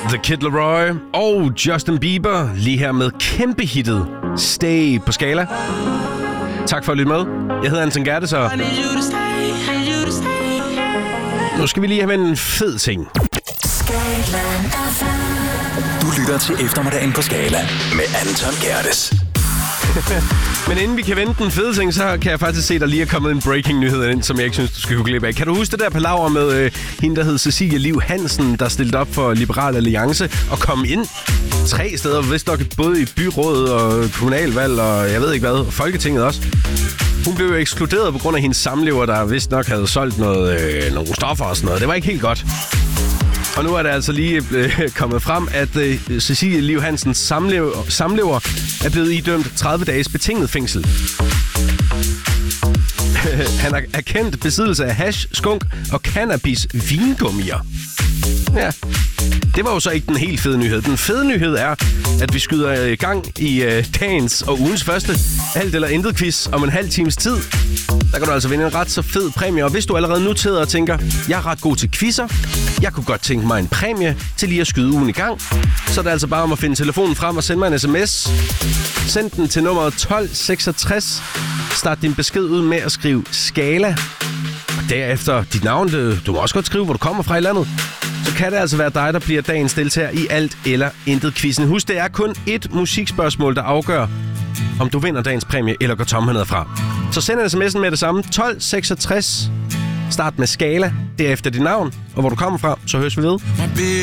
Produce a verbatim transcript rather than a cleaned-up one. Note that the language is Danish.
The Kid Laroi og Justin Bieber lige her med kæmpe hittet Stay på Skala. Tak for at lytte med. Jeg hedder Anton Gerdes, og nu skal vi lige have en fed ting. Du lytter til eftermiddagen på Skala med Anton Gerdes. Men inden vi kan vente den fede ting, så kan jeg faktisk se, der lige er kommet en breaking-nyhed ind, som jeg ikke synes, du skal kunne glip af. Kan du huske det der palaver med øh, hende, der hed Cecilie Liv Hansen, der stillede op for Liberal Alliance og kom ind tre steder, vist nok både i byrådet og kommunalvalg og jeg ved ikke hvad, og Folketinget også. Hun blev jo ekskluderet på grund af hendes samlever, der vist nok havde solgt noget, øh, nogle stoffer og sådan noget. Det var ikke helt godt. Og nu er det altså lige øh, kommet frem, at øh, Cecilie Liv Hansens samlever, samlever er blevet idømt tredive dages betinget fængsel. Han er erkendt besiddelse af hash, skunk og cannabis vingummier. Ja, det var jo så ikke den helt fede nyhed. Den fede nyhed er, at vi skyder i gang i øh, dagens og ugens første alt eller intet quiz om en halv times tid. Der kan du altså vinde en ret så fed præmie. Og hvis du allerede nu sidder og tænker, jeg er ret god til quizzer, jeg kunne godt tænke mig en præmie til lige at skyde ugen i gang, så er det altså bare om at finde telefonen frem og sende mig en sms. Send den til nummeret tolv seksogtres. Start din besked ud med at skrive Skala. Og derefter dit navn. Du må også godt skrive, hvor du kommer fra i landet. Så kan det altså være dig, der bliver dagens deltager i alt eller intet quizzen. Husk, det er kun ét musikspørgsmål, der afgør, om du vinder dagens præmie eller går tomhændet fra. Så send en sms'en med det samme. tolv seksogtres. Start med Skala. Derefter dit navn, og hvor du kommer fra, så høres vi ved.